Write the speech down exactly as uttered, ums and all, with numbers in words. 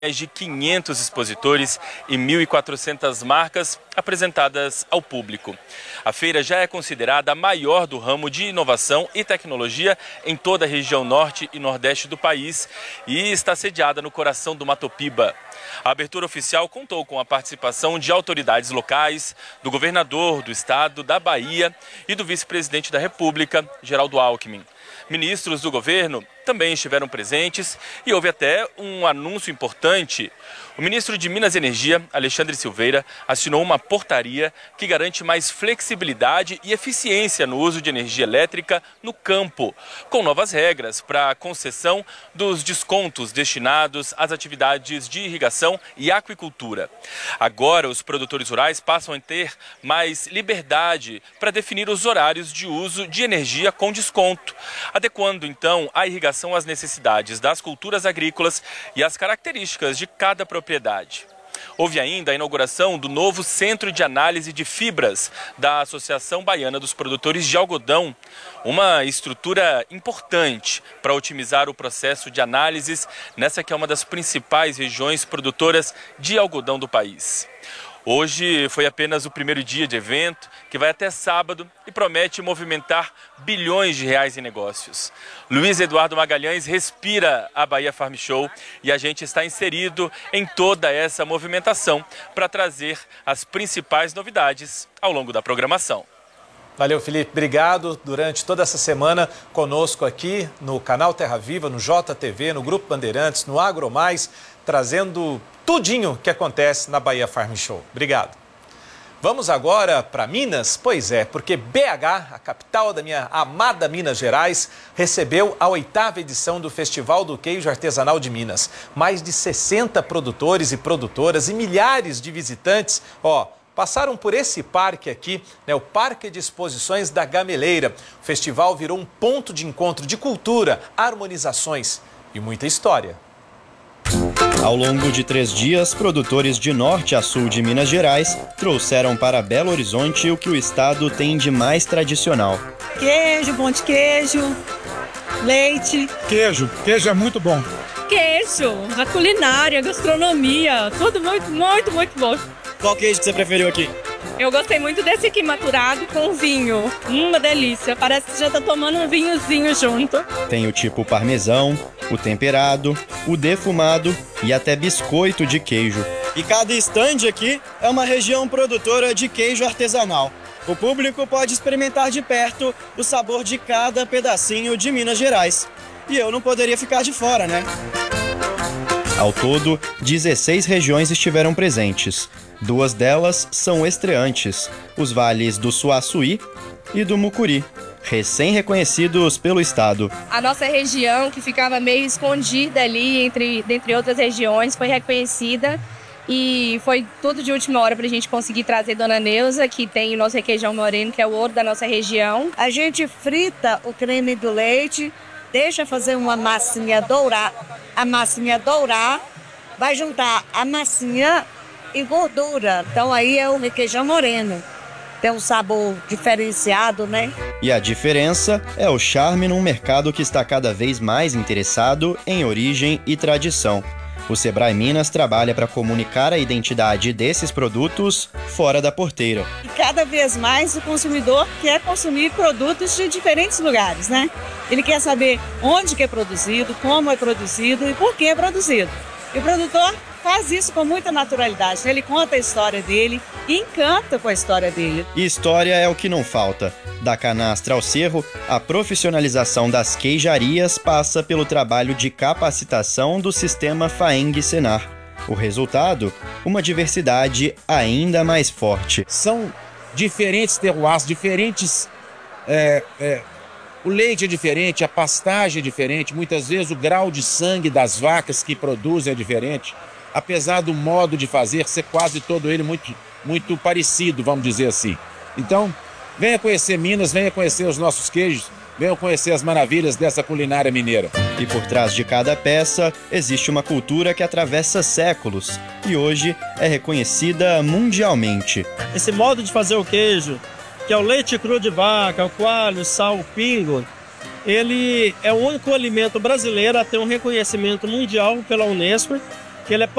mais de quinhentos expositores e mil e quatrocentas marcas apresentadas ao público. A feira já é considerada a maior do ramo de inovação e tecnologia em toda a região norte e nordeste do país e está sediada no coração do Mato Piba. A abertura oficial contou com a participação de autoridades locais, do governador do estado da Bahia e do vice-presidente da República, Geraldo Alckmin. Ministros do governo também estiveram presentes e houve até um anúncio importante. O ministro de Minas e Energia, Alexandre Silveira, assinou uma portaria que garante mais flexibilidade e eficiência no uso de energia elétrica no campo, com novas regras para a concessão dos descontos destinados às atividades de irrigação e aquicultura. Agora, os produtores rurais passam a ter mais liberdade para definir os horários de uso de energia com desconto, adequando então a irrigação às necessidades das culturas agrícolas e às características de cada propriedade. Houve ainda a inauguração do novo Centro de Análise de Fibras da Associação Baiana dos Produtores de Algodão, uma estrutura importante para otimizar o processo de análises nessa que é uma das principais regiões produtoras de algodão do país. Hoje foi apenas o primeiro dia de evento, que vai até sábado e promete movimentar bilhões de reais em negócios. Luiz Eduardo Magalhães respira a Bahia Farm Show e a gente está inserido em toda essa movimentação para trazer as principais novidades ao longo da programação. Valeu, Felipe. Obrigado. Durante toda essa semana conosco aqui no canal Terra Viva, no J T V, no Grupo Bandeirantes, no Agro Mais, trazendo tudinho que acontece na Bahia Farm Show. Obrigado. Vamos agora para Minas? Pois é, porque B H, a capital da minha amada Minas Gerais, recebeu a oitava edição do Festival do Queijo Artesanal de Minas. Mais de sessenta produtores e produtoras e milhares de visitantes, ó, passaram por esse parque aqui, né, o Parque de Exposições da Gameleira. O festival virou um ponto de encontro de cultura, harmonizações e muita história. Ao longo de três dias, produtores de norte a sul de Minas Gerais trouxeram para Belo Horizonte o que o estado tem de mais tradicional. Queijo, pão de queijo, leite. Queijo, queijo é muito bom. Queijo, a culinária, a gastronomia, tudo muito, muito, muito bom. Qual queijo que você preferiu aqui? Eu gostei muito desse aqui maturado com vinho. Uma delícia, parece que já tá tomando um vinhozinho junto. Tem o tipo parmesão, o temperado, o defumado e até biscoito de queijo. E cada estande aqui é uma região produtora de queijo artesanal. O público pode experimentar de perto o sabor de cada pedacinho de Minas Gerais. E eu não poderia ficar de fora, né? Ao todo, dezesseis regiões estiveram presentes. Duas delas são estreantes, os vales do Suaçuí e do Mucuri, recém-reconhecidos pelo estado. A nossa região, que ficava meio escondida ali entre, entre outras regiões, foi reconhecida e foi tudo de última hora para a gente conseguir trazer Dona Neuza, que tem o nosso requeijão moreno, que é o ouro da nossa região. A gente frita o creme do leite, deixa fazer uma massinha dourar, a massinha dourar, vai juntar a massinha e gordura. Então aí é o requeijão moreno. Tem um sabor diferenciado, né? E a diferença é o charme num mercado que está cada vez mais interessado em origem e tradição. O Sebrae Minas trabalha para comunicar a identidade desses produtos fora da porteira. E cada vez mais o consumidor quer consumir produtos de diferentes lugares, né? Ele quer saber onde que é produzido, como é produzido e por que é produzido. E o produtor faz isso com muita naturalidade, né? Ele conta a história dele e encanta com a história dele. E história é o que não falta. Da canastra ao cerro, a profissionalização das queijarias passa pelo trabalho de capacitação do sistema FAENG-Senar. O resultado? Uma diversidade ainda mais forte. São diferentes terroirs, diferentes... É, é, o leite é diferente, a pastagem é diferente, muitas vezes o grau de sangue das vacas que produzem é diferente. Apesar do modo de fazer ser quase todo ele muito, muito parecido, vamos dizer assim. Então, venha conhecer Minas, venha conhecer os nossos queijos, venha conhecer as maravilhas dessa culinária mineira. E por trás de cada peça, existe uma cultura que atravessa séculos e hoje é reconhecida mundialmente. Esse modo de fazer o queijo, que é o leite cru de vaca, o coalho, sal, o pingo, ele é o único alimento brasileiro a ter um reconhecimento mundial pela Unesco que ele é